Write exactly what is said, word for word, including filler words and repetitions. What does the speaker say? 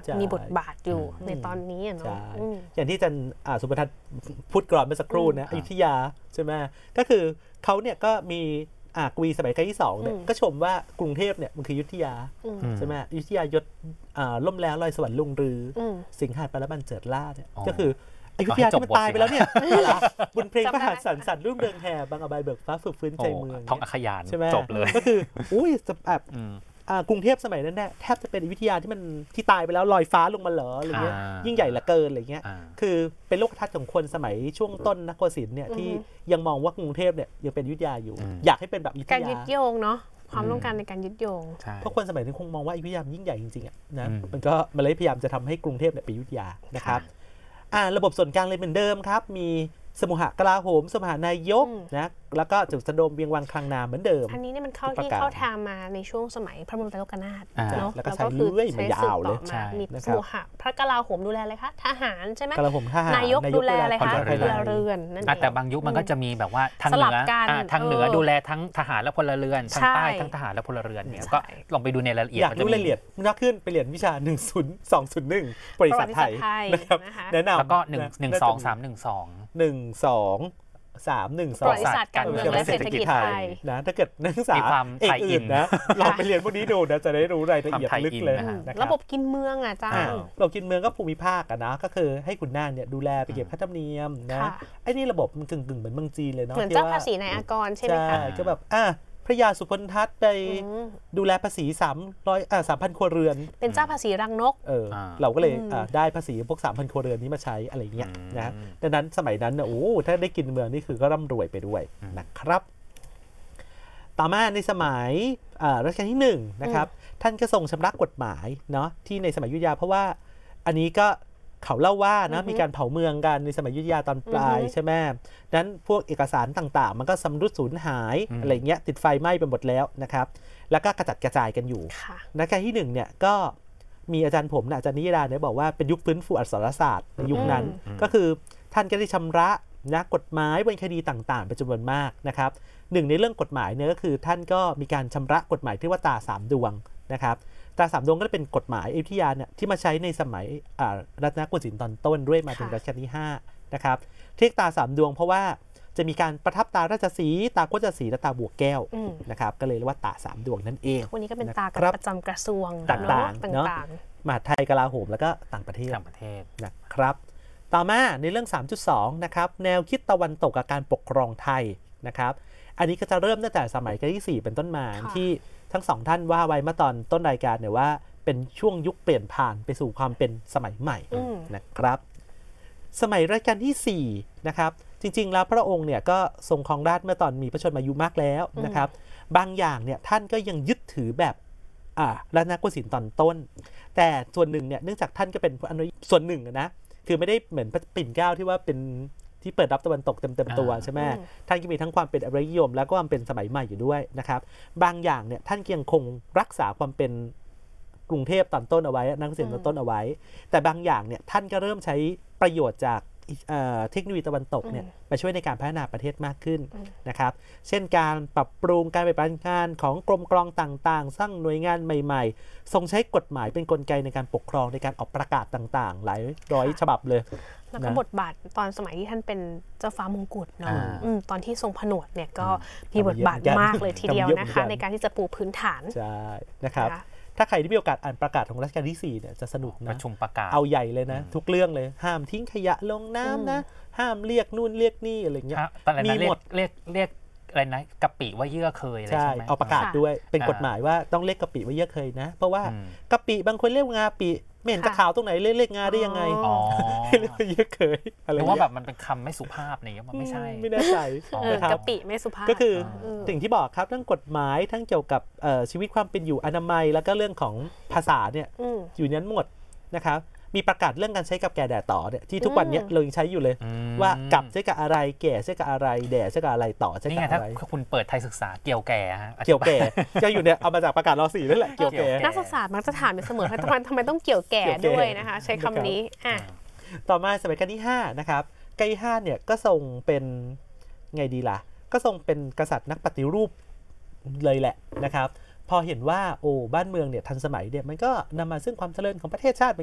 มีบทบาทอยู่ในตอนนี้เนาะอย่างที่อาจารย์สุภทัศน์พูดกรอนเมื่อสักครู่นะอยุธยาใช่ไหมก็คือเขาเนี่ยก็มีกวีสมัยรัชกาลที่สองเนี่ยก็ชมว่ากรุงเทพเนี่ยมันคืออยุธยาใช่ไหมอยุธยายศล่มแล้วลอยสวรรค์ลุงรือสิงหาปรบันเจิดล่าเนี่ยก็คืออยุธยาที่มันตายไปแล้วเนี่ยบุญเพลงพระหัตถ์สันสันรุ่งเรืองแห่บางอบายเบิกฟ้าฝึกฟื้นใจเมืองท้องอัคยานใช่ไหมจบเลยก็คืออุ้ยแบบกรุงเทพสมัยนั้นแน่แทบจะเป็นอยุธยาที่มันที่ตายไปแล้วลอยฟ้าลงมาเหรออะไรเงี้ยยิ่งใหญ่เหลือเกินอะไรเงี้ยคือเป็นโลกทัศน์ของคนสมัยช่วงต้นนักโกสินทร์เนี่ยที่ยังมองว่ากรุงเทพเนี่ยยังเป็นอยุธยาอยู่อยากให้เป็นแบบอยุธยาการยึดโยงเนาะความต้องการในการยึดโยงเพราะคนสมัยนั้นคงมองว่าอยุธยายิ่งใหญ่จริงๆอ่ะนะมันก็มันเลยพยายามจะทำให้กรุงเทพเนี่ยเป็นอยุธยานะครับระบบส่วนกลางเลยเหมือนเดิมครับมีสมุหกลาโหมสมุหนายกนะแล้วก็จุดสะดมเวียงวังคลังนามเหมือนเดิมอันนี้เนี่ยมันเข้าที่เข้าทางมาในช่วงสมัยพระบรมไตรโลกนาถเนาะแล้วก็ใช้เรื่อยมายาวเลยมีสมุหพระกลาโหมดูแลอะไรคะทหารใช่ไหมกลาโหมทหารนายกดูแลอะไรคะพลเรือนนั่นเองแต่บางยุคมันก็จะมีแบบว่าทางเหนือทางเหนือดูแลทั้งทหารและพลเรือนทางใต้ทั้งทหารและพลเรือนเนี่ยก็ลองไปดูในรายละเอียดอยากรู้รายละเอียดน่าขึ้นไปเรียนวิชาหนึ่งศูนย์สองศูนย์หนึ่งบริษัทไทยนะครับแนะนำแล้วก็หนึ่งหนึ่งสองสามหนึ่งสองหนึ่งสองสามหนึ่งสองบริษัทการเมืองและเศรษฐกิจไทยนะถ้าเกิดนักศึกษาเอกอื่นนะลองไปเรียนพวกนี้ดูนะจะได้รู้รายละเอียดลึกเลยระบบกินเมืองอ่ะจ้าระบบกินเมืองก็ภูมิภาคอะนะก็คือให้ขุนนางเนี่ยดูแลไปเก็บค่าธรรมเนียมนะไอ้นี่ระบบมันกึ่งๆเหมือนเมืองจีนเลยเนาะเหมือนเจ้าภาษีนายอากรใช่ไหมคะก็แบบอ่ะพระยาสุพรรณทัตไปดูแลภาษีสามร้อยอ่าสามพันครัวเรือนเป็นเจ้าภาษีรังนกเออเราก็เลยได้ภาษีพวกสามพันครัวเรือนนี้มาใช้อะไรเงี้ยนะดังนั้นสมัยนั้นเนี่ยโอ้ถ้าได้กินเมืองนี่คือก็ร่ำรวยไปด้วยนะครับต่อมาในสมัยรัชกาลที่หนึ่งนะครับท่านก็ทรงชำระกฎหมายเนาะที่ในสมัยอยุธยาเพราะว่าอันนี้ก็เขาเล่าว่านะมีการเผาเมืองกันในสมัยอยุธยาตอนปลายใช่ไหมนั้นพวกเอกสารต่างๆมันก็สำรุดสูญหายอะไรเงี้ยติดไฟไหม้ไปหมดแล้วนะครับแล้วก็กระจัดกระจายกันอยู่รัชกาลที่หนึ่งเนี่ยก็มีอาจารย์ผมนะอาจารย์นิยดาเนี่ยบอกว่าเป็นยุคฟื้นฟูอักษรศาสตร์ในยุคนั้นก็คือท่านก็ได้ชำระนะกฎหมายเป็นคดีต่างๆเป็นจำนวนมากนะครับหนึ่งในเรื่องกฎหมายเนี่ยก็คือท่านก็มีการชำระกฎหมายที่ว่าตราสามดวงนะครับตราสามดวงก็เป็นกฎหมายอยุธยาเนี่ยที่มาใช้ในสมัยรัตนโกสินทร์ตอนต้นด้วยมาถึงรัชกาลที่ห้านะครับที่ตราสามดวงเพราะว่าจะมีการประทับตาราชสีห์ตาโคจรสีและตาบวกแก้วนะครับก็เลยเรียกว่าตราสามดวงนั่นเองวันนี้ก็เป็นตาประจำกระทรวงต่างๆเนาะมหาดไทยกลาโหมแล้วก็ต่างประเทศต่างประเทศนะครับต่อมาในเรื่อง สามจุดสอง นะครับแนวคิดตะวันตกกับการปกครองไทยนะครับอันนี้ก็จะเริ่มตั้งแต่สมัยรัชกาลที่สี่เป็นต้นมาที่ทั้งสองท่านว่าไว้เมื่อตอนต้นรายการเนี่ยว่าเป็นช่วงยุคเปลี่ยนผ่านไปสู่ความเป็นสมัยใหม่นะครับสมัยรัชกาลที่สี่นะครับจริงๆแล้วพระองค์เนี่ยก็ทรงครองราชย์เมื่อตอนมีพระชนมายุมากแล้วนะครับบางอย่างเนี่ยท่านก็ยังยึดถือแบบอ่ารัตนโกสินทร์ตอนต้นแต่ส่วนหนึ่งเนี่ยเนื่องจากท่านก็เป็นอนุส่วนหนึ่งนะคือไม่ได้เหมือนพระปิ่นเกล้าที่ว่าเป็นที่เปิดรับตะวันตกเต็มๆตัวใช่ไหมท่านก็มีทั้งความเป็นอริยนิยมแล้วก็ความเป็นสมัยใหม่อยู่ด้วยนะครับบางอย่างเนี่ยท่านยังคงรักษาความเป็นกรุงเทพตอนต้นเอาไว้นักเรียนตอนต้นเอาไว้แต่บางอย่างเนี่ยท่านก็เริ่มใช้ประโยชน์จากเทคโนโลยีตะวันตกเนี่ยมาช่วยในการพัฒนาประเทศมากขึ้นนะครับเช่นการปรับปรุงการปฏิบัติงานของกรมกลองต่างๆสร้างหน่วยงานใหม่ๆทรงใช้กฎหมายเป็นกลไกในการปกครองในการออกประกาศต่างๆหลายร้อยฉบับเลยแล้วก็บทบาทตอนสมัยที่ท่านเป็นเจ้าฟ้ามงกุฎเนาะตอนที่ทรงผนวดเนี่ยก็มีบทบาทมากเลยทีเดียวนะคะในการที่จะปูพื้นฐานใช่นะครับถ้าใครที่มีโอกาสอ่านประกาศของรัชกาลที่สี่เนี่ยจะสนุกนะประชุมประกาศเอาใหญ่เลยนะทุกเรื่องเลยห้ามทิ้งขยะลงน้ำนะห้ามเรียกนู่นเรียกนี่อะไรเงี้ยมีหมดเรียกเรียกอะไรนะกะปิว่าเยื่อเคยอะไรใช่ไหมเอาประกาศด้วยเป็นกฎหมายว่าต้องเรียกกะปิว่าเยื่อเคยนะเพราะว่ากะปิบางคนเรียกงาปิไม่เห็นตะขาวตรงไหนเรียกเรียกงาได้ยังไงเรียกเยื่อเคยอะไรเพราะว่าแบบมันเป็นคำไม่สุภาพนี่มันไม่ใช่ไม่แน่ใจกะปิไม่สุภาพก็คือสิ่งที่บอกครับทั้งกฎหมายทั้งเกี่ยวกับชีวิตความเป็นอยู่อนามัยแล้วก็เรื่องของภาษาเนี่ยอยู่นั้นหมดนะครับมีประกาศเรื่องการใช้กับแก่แด่ต่อเนี่ยที่ทุกวันนี้เรายังใช้อยู่เลยว่ากับใช้กับอะไรแก่ใช้กับอะไรแด่ใช้กับอะไรต่อใช้กับอะไรถ้าคุณเปิดไทยศึกษาเกี่ยวแก่ฮะเกี่ยวแก่จะอยู่เนี่ยเอามาจากประกาศร.สี่นั่นแหละเกี่ยวแก่นักศึกษามักจะถามเสมอทำไมทำไมต้องเกี่ยวแก่ด้วยนะคะใช้คำนี้ต่อมาสมัยรัชกาลที่ห้านะครับรัชกาลที่ห้าเนี่ยก็ทรงเป็นไงดีล่ะก็ทรงเป็นกษัตริย์นักปฏิรูปเลยแหละนะครับพอเห็นว่าโอ้บ้านเมืองเนี่ยทันสมัยเนี่ยมันก็นำมาซึ่งความเจริญของประเทศชาติ